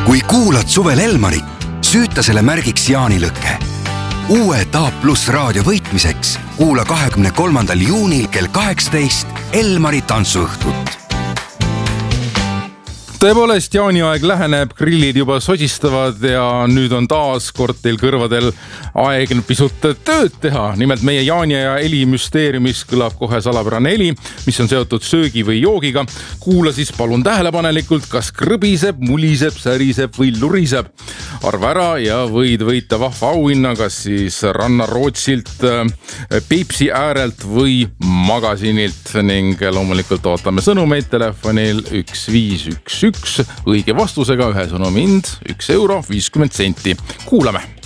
Kui kuulad suvel Elmarit, süüta selle märgiks jaanilõkke. Uue Taap Plus raadio võitmiseks kuula 23. juunil kell 18 Elmari tantsuõhtut. Tõepoolest, jaaniaeg läheneb, grillid juba sosistavad ja nüüd on taas kord teil kõrvadel aeg pisut tööd teha. Nimelt meie Jaania ja Eli müsteeriumis kõlab kohe salapärane heli, mis on seotud söögi või joogiga. Kuula siis palun tähelepanelikult, kas krõbiseb, muliseb, säriseb või luriseb. Arva ära ja võid võita vahva auhinna, kas siis Rannarootsilt, Peipsi äärelt või magasinilt ning loomulikult ootame sõnumeid telefonil 1511 õige vastusega, ühe sõnumi hind €1.50. Kuulame!